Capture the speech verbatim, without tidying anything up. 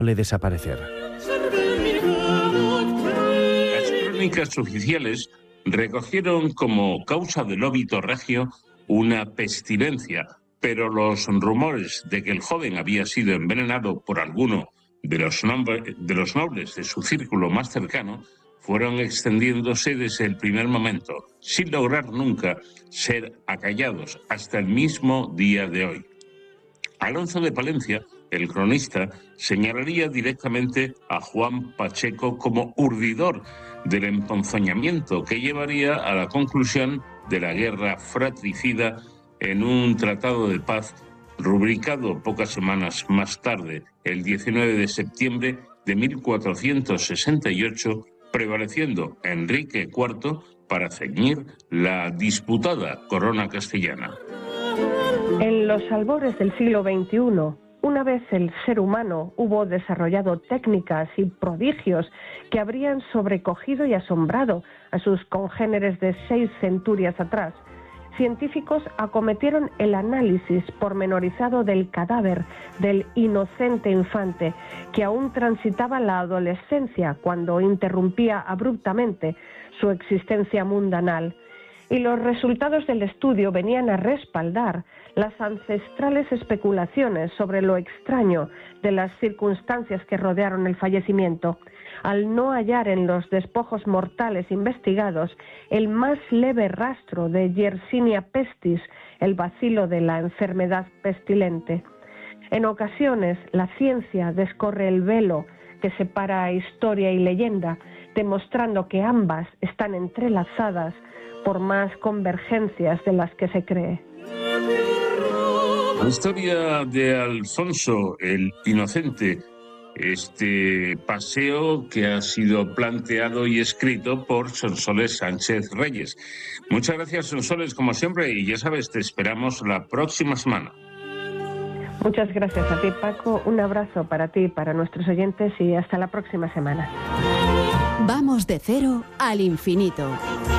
desaparecer. Las crónicas oficiales recogieron como causa del óbito regio una pestilencia, pero los rumores de que el joven había sido envenenado por alguno de los, nombre, de los nobles de su círculo más cercano fueron extendiéndose desde el primer momento, sin lograr nunca ser acallados hasta el mismo día de hoy. Alonso de Palencia, el cronista, señalaría directamente a Juan Pacheco como urdidor del emponzoñamiento que llevaría a la conclusión de la guerra fratricida en un tratado de paz rubricado pocas semanas más tarde, el diecinueve de septiembre de mil cuatrocientos sesenta y ocho, prevaleciendo Enrique cuarto para ceñir la disputada corona castellana. En los albores del siglo veintiuno, una vez el ser humano hubo desarrollado técnicas y prodigios que habrían sobrecogido y asombrado a sus congéneres de seis centurias atrás, científicos acometieron el análisis pormenorizado del cadáver del inocente infante que aún transitaba la adolescencia cuando interrumpía abruptamente su existencia mundanal. Y los resultados del estudio venían a respaldar las ancestrales especulaciones sobre lo extraño de las circunstancias que rodearon el fallecimiento, al no hallar en los despojos mortales investigados el más leve rastro de Yersinia pestis, el bacilo de la enfermedad pestilente. En ocasiones, la ciencia descorre el velo que separa historia y leyenda, demostrando que ambas están entrelazadas por más convergencias de las que se cree. La historia de Alfonso el Inocente, este paseo que ha sido planteado y escrito por Sonsoles Sánchez Reyes. Muchas gracias, Sonsoles, como siempre, y ya sabes, te esperamos la próxima semana. Muchas gracias a ti, Paco. Un abrazo para ti, para nuestros oyentes, y hasta la próxima semana. Vamos de cero al infinito.